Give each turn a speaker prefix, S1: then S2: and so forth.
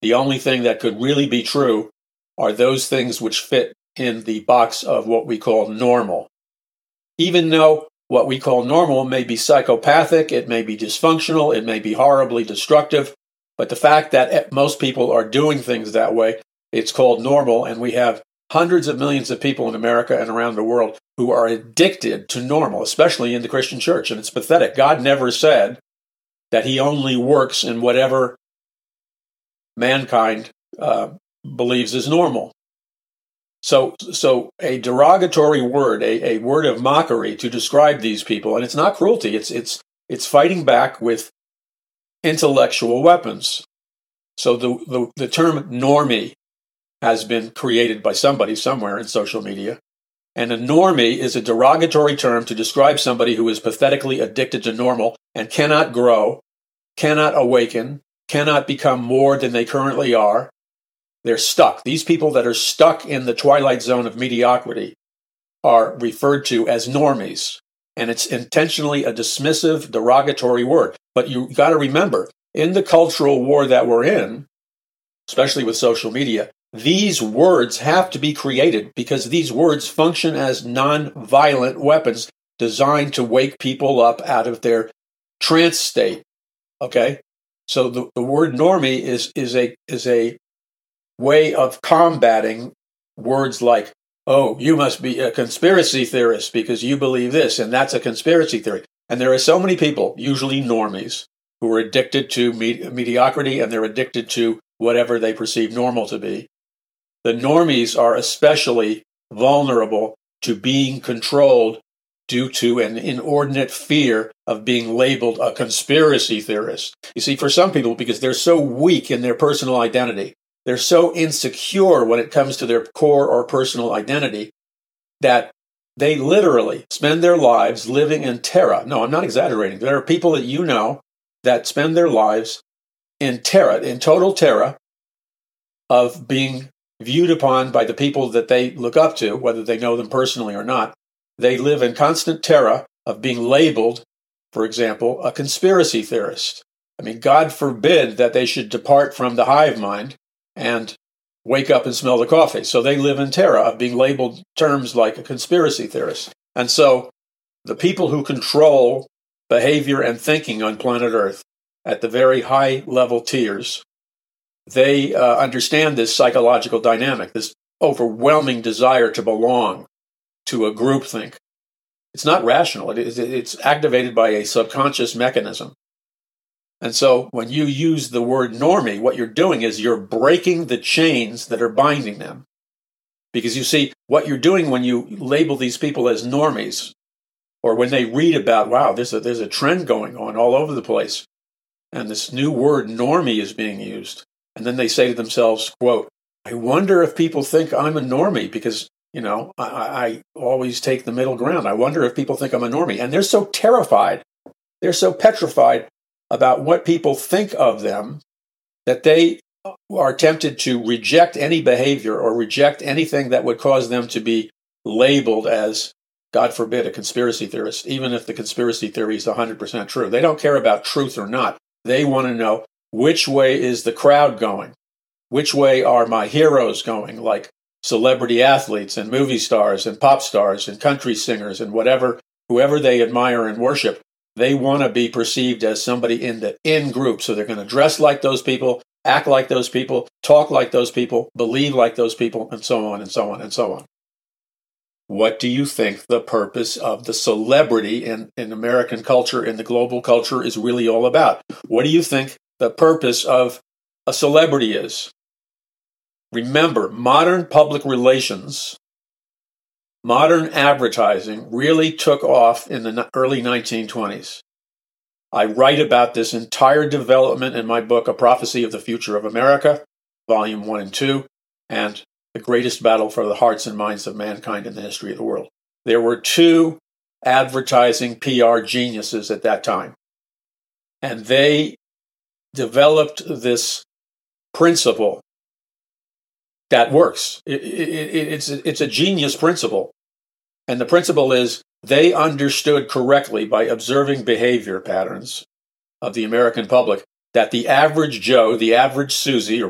S1: The only thing that could really be true are those things which fit in the box of what we call normal. Even though what we call normal may be psychopathic, it may be dysfunctional, it may be horribly destructive, but the fact that most people are doing things that way, it's called normal, and we have hundreds of millions of people in America and around the world who are addicted to normal, especially in the Christian church, and it's pathetic. God never said that he only works in whatever mankind believes is normal. So a derogatory word, a word of mockery to describe these people, and it's not cruelty, it's fighting back with intellectual weapons. So the term normie has been created by somebody somewhere in social media, and a normie is a derogatory term to describe somebody who is pathetically addicted to normal and cannot grow, cannot awaken, cannot become more than they currently are. They're stuck. These people that are stuck in the twilight zone of mediocrity are referred to as normies. And it's intentionally a dismissive, derogatory word. But you got to remember, in the cultural war that we're in, especially with social media, these words have to be created because these words function as non-violent weapons designed to wake people up out of their trance state. Okay? So the word normie is a way of combating words like, oh, you must be a conspiracy theorist because you believe this, and that's a conspiracy theory. And there are so many people, usually normies, who are addicted to mediocrity, and they're addicted to whatever they perceive normal to be. The normies are especially vulnerable to being controlled due to an inordinate fear of being labeled a conspiracy theorist. You see, for some people, because they're so weak in their personal identity, they're so insecure when it comes to their core or personal identity that they literally spend their lives living in terror. No, I'm not exaggerating. There are people that you know that spend their lives in terror, in total terror of being viewed upon by the people that they look up to, whether they know them personally or not. They live in constant terror of being labeled, for example, a conspiracy theorist. I mean, God forbid that they should depart from the hive mind and wake up and smell the coffee. So they live in terror of being labeled terms like a conspiracy theorist. And so the people who control behavior and thinking on planet Earth at the very high level tiers, they understand this psychological dynamic, this overwhelming desire to belong to a groupthink. It's not rational. It's activated by a subconscious mechanism. And so when you use the word normie, what you're doing is you're breaking the chains that are binding them. Because you see, what you're doing when you label these people as normies, or when they read about, wow, there's a trend going on all over the place, and this new word normie is being used, and then they say to themselves, quote, I wonder if people think I'm a normie because, you know, I always take the middle ground. I wonder if people think I'm a normie. And they're so terrified, they're so petrified about what people think of them that they are tempted to reject any behavior or reject anything that would cause them to be labeled as, God forbid, a conspiracy theorist, even if the conspiracy theory is 100% true. They don't care about truth or not. They want to know, which way is the crowd going? Which way are my heroes going, like celebrity athletes and movie stars and pop stars and country singers and whoever they admire and worship? They want to be perceived as somebody in the in group. So they're going to dress like those people, act like those people, talk like those people, believe like those people, and so on and so on and so on. What do you think the purpose of the celebrity in American culture, in the global culture, is really all about? What do you think the purpose of a celebrity is? Remember, modern public relations, modern advertising really took off in the early 1920s. I write about this entire development in my book, A Prophecy of the Future of America, Volume 1 and 2, and The Greatest Battle for the Hearts and Minds of Mankind in the History of the World. There were two advertising PR geniuses at that time, and they developed this principle that works. It's a genius principle. And the principle is they understood correctly by observing behavior patterns of the American public that the average Joe, the average Susie, or